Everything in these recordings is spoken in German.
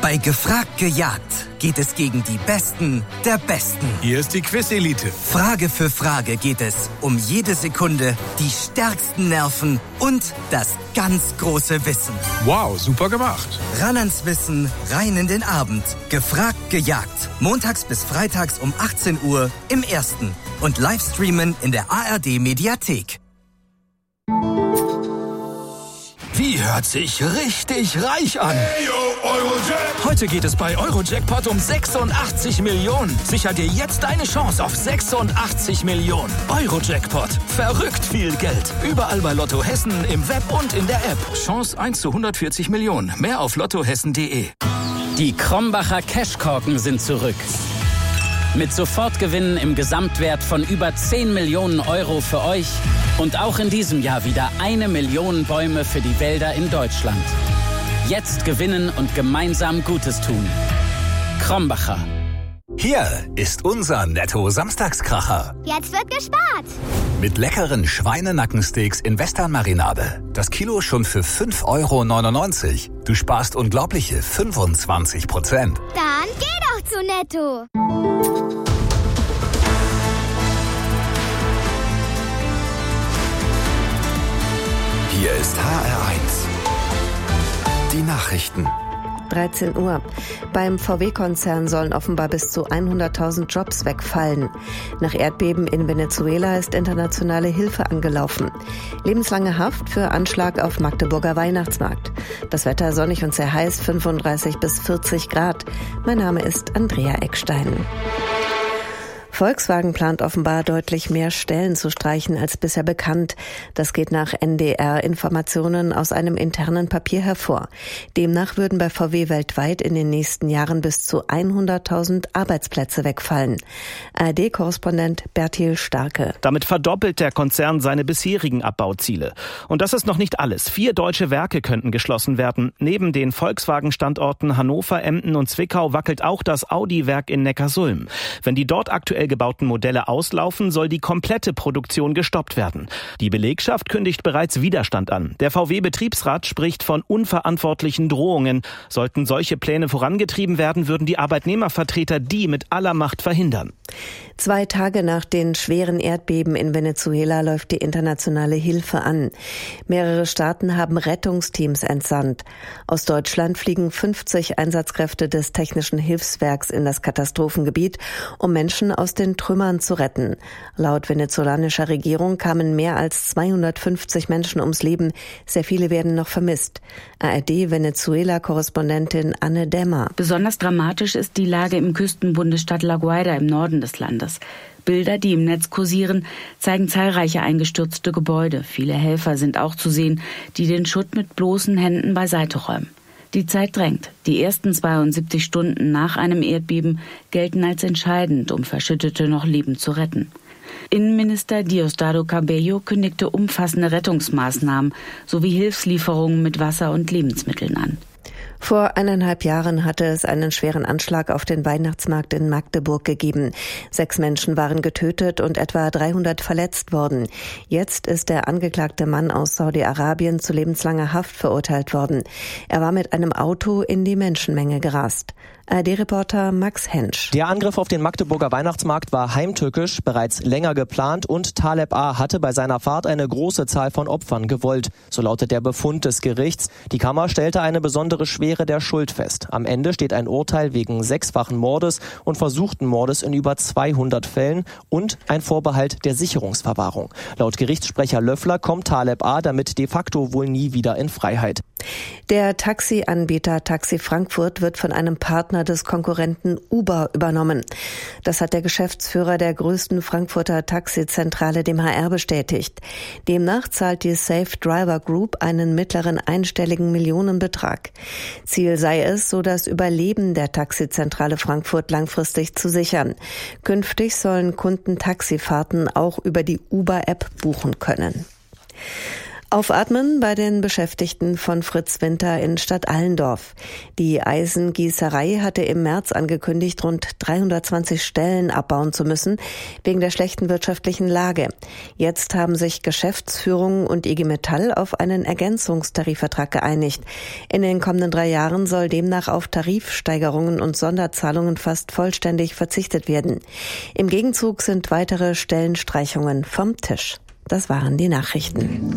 Bei Gefragt gejagt geht es gegen die Besten der Besten. Hier ist die Quiz-Elite. Frage für Frage geht es um jede Sekunde, die stärksten Nerven und das ganz große Wissen. Wow, super gemacht. Ran ans Wissen, rein in den Abend. Gefragt gejagt. Montags bis freitags um 18 Uhr im Ersten. Und Livestreamen in der ARD-Mediathek. Die hört sich richtig reich an. Hey, yo, Eurojackpot. Heute geht es bei Eurojackpot um 86 Millionen. Sicher dir jetzt deine Chance auf 86 Millionen. Eurojackpot. Verrückt viel Geld. Überall bei Lotto Hessen, im Web und in der App. Chance 1 zu 140 Millionen. Mehr auf lottohessen.de. Die Krombacher Cashkorken sind zurück. Mit Sofortgewinnen im Gesamtwert von über 10 Millionen Euro für euch und auch in diesem Jahr wieder 1 Million Bäume für die Wälder in Deutschland. Jetzt gewinnen und gemeinsam Gutes tun. Krombacher. Hier ist unser Netto-Samstagskracher. Jetzt wird gespart. Mit leckeren Schweinenackensteaks in Western-Marinade. Das Kilo schon für 5,99 €. Du sparst unglaubliche 25%. Dann geh doch zu Netto. Hier ist HR1. Die Nachrichten. 13 Uhr. Beim VW-Konzern sollen offenbar bis zu 100.000 Jobs wegfallen. Nach Erdbeben in Venezuela ist internationale Hilfe angelaufen. Lebenslange Haft für Anschlag auf Magdeburger Weihnachtsmarkt. Das Wetter sonnig und sehr heiß, 35 bis 40 Grad. Mein Name ist Andrea Eckstein. Volkswagen plant offenbar deutlich mehr Stellen zu streichen als bisher bekannt. Das geht nach NDR-Informationen aus einem internen Papier hervor. Demnach würden bei VW weltweit in den nächsten Jahren bis zu 100.000 Arbeitsplätze wegfallen. ARD-Korrespondent Bertil Starke. Damit verdoppelt der Konzern seine bisherigen Abbauziele. Und das ist noch nicht alles. 4 deutsche Werke könnten geschlossen werden. Neben den Volkswagen-Standorten Hannover, Emden und Zwickau wackelt auch das Audi-Werk in Neckarsulm. Wenn die dort aktuell gebauten Modelle auslaufen, soll die komplette Produktion gestoppt werden. Die Belegschaft kündigt bereits Widerstand an. Der VW-Betriebsrat spricht von unverantwortlichen Drohungen. Sollten solche Pläne vorangetrieben werden, würden die Arbeitnehmervertreter die mit aller Macht verhindern. 2 Tage nach den schweren Erdbeben in Venezuela läuft die internationale Hilfe an. Mehrere Staaten haben Rettungsteams entsandt. Aus Deutschland fliegen 50 Einsatzkräfte des Technischen Hilfswerks in das Katastrophengebiet, um Menschen aus den Trümmern zu retten. Laut venezolanischer Regierung kamen mehr als 250 Menschen ums Leben. Sehr viele werden noch vermisst. ARD-Venezuela-Korrespondentin Anne Dämmer. Besonders dramatisch ist die Lage im Küstenbundesstaat La Guaira im Norden des Landes. Bilder, die im Netz kursieren, zeigen zahlreiche eingestürzte Gebäude. Viele Helfer sind auch zu sehen, die den Schutt mit bloßen Händen beiseite räumen. Die Zeit drängt. Die ersten 72 Stunden nach einem Erdbeben gelten als entscheidend, um Verschüttete noch lebend zu retten. Innenminister Diosdado Cabello kündigte umfassende Rettungsmaßnahmen sowie Hilfslieferungen mit Wasser und Lebensmitteln an. Vor 1,5 Jahren hatte es einen schweren Anschlag auf den Weihnachtsmarkt in Magdeburg gegeben. 6 Menschen waren getötet und etwa 300 verletzt worden. Jetzt ist der angeklagte Mann aus Saudi-Arabien zu lebenslanger Haft verurteilt worden. Er war mit einem Auto in die Menschenmenge gerast. ARD-Reporter Max Hensch. Der Angriff auf den Magdeburger Weihnachtsmarkt war heimtückisch, bereits länger geplant und Taleb A. hatte bei seiner Fahrt eine große Zahl von Opfern gewollt. So lautet der Befund des Gerichts. Die Kammer stellte eine besondere Schwere der Schuld fest. Am Ende steht ein Urteil wegen 6-fachen Mordes und versuchten Mordes in über 200 Fällen und ein Vorbehalt der Sicherungsverwahrung. Laut Gerichtssprecher Löffler kommt Taleb A. damit de facto wohl nie wieder in Freiheit. Der Taxianbieter Taxi Frankfurt wird von einem Partner des Konkurrenten Uber übernommen. Das hat der Geschäftsführer der größten Frankfurter Taxizentrale dem HR bestätigt. Demnach zahlt die Safe Driver Group einen mittleren einstelligen Millionenbetrag. Ziel sei es, so das Überleben der Taxizentrale Frankfurt langfristig zu sichern. Künftig sollen Kunden Taxifahrten auch über die Uber-App buchen können. Aufatmen bei den Beschäftigten von Fritz Winter in Stadt Allendorf. Die Eisengießerei hatte im März angekündigt, rund 320 Stellen abbauen zu müssen, wegen der schlechten wirtschaftlichen Lage. Jetzt haben sich Geschäftsführung und IG Metall auf einen Ergänzungstarifvertrag geeinigt. In den kommenden 3 Jahren soll demnach auf Tarifsteigerungen und Sonderzahlungen fast vollständig verzichtet werden. Im Gegenzug sind weitere Stellenstreichungen vom Tisch. Das waren die Nachrichten.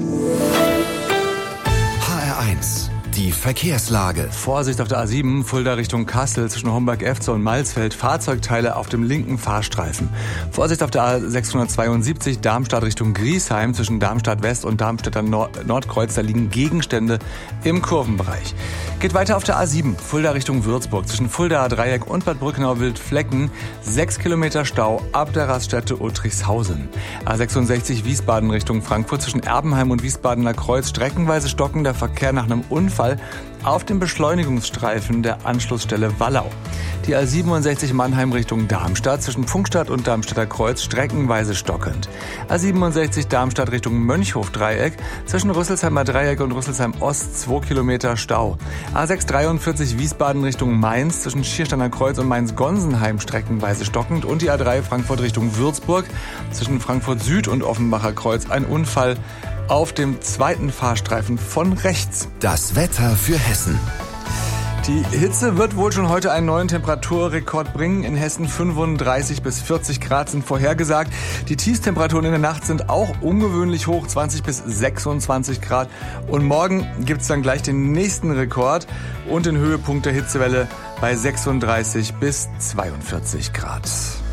HR1, die Verkehrslage. Vorsicht auf der A7, Fulda Richtung Kassel zwischen Homberg-Efze und Malsfeld. Fahrzeugteile auf dem linken Fahrstreifen. Vorsicht auf der A672, Darmstadt Richtung Griesheim zwischen Darmstadt West und Darmstädter Nordkreuz. Da liegen Gegenstände im Kurvenbereich. Geht weiter auf der A7, Fulda Richtung Würzburg zwischen Fuldaer Dreieck und Bad Brückenau-Wildflecken. 6 Kilometer Stau ab der Raststätte Uttrichshausen. A66 Wiesbaden Richtung Frankfurt zwischen Erbenheim und Wiesbadener Kreuz. Streckenweise stockender Verkehr nach einem Unfall auf dem Beschleunigungsstreifen der Anschlussstelle Wallau. Die A67 Mannheim Richtung Darmstadt zwischen Pfungstadt und Darmstädter Kreuz streckenweise stockend. A67 Darmstadt Richtung Mönchhof-Dreieck zwischen Rüsselsheimer Dreieck und Rüsselsheim Ost 2 Kilometer Stau. A643 Wiesbaden Richtung Mainz zwischen Schiersteiner Kreuz und Mainz-Gonsenheim streckenweise stockend und die A3 Frankfurt Richtung Würzburg zwischen Frankfurt Süd und Offenbacher Kreuz ein Unfall auf dem zweiten Fahrstreifen von rechts. Das Wetter für Hessen. Die Hitze wird wohl schon heute einen neuen Temperaturrekord bringen. In Hessen 35 bis 40 Grad sind vorhergesagt. Die Tiefstemperaturen in der Nacht sind auch ungewöhnlich hoch, 20 bis 26 Grad. Und morgen gibt's dann gleich den nächsten Rekord und den Höhepunkt der Hitzewelle bei 36 bis 42 Grad.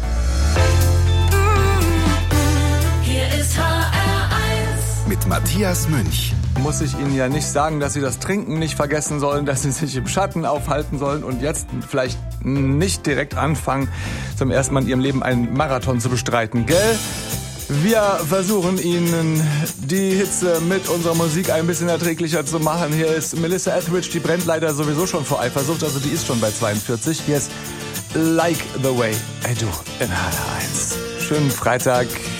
Hier ist HR1 mit Matthias Münch. Muss ich Ihnen ja nicht sagen, dass Sie das Trinken nicht vergessen sollen, dass Sie sich im Schatten aufhalten sollen und jetzt vielleicht nicht direkt anfangen, zum ersten Mal in Ihrem Leben einen Marathon zu bestreiten, gell? Wir versuchen Ihnen die Hitze mit unserer Musik ein bisschen erträglicher zu machen. Hier ist Melissa Etheridge, die brennt leider sowieso schon vor Eifersucht, also die ist schon bei 42. Hier ist Like the Way I Do in HR1. Schönen Freitag.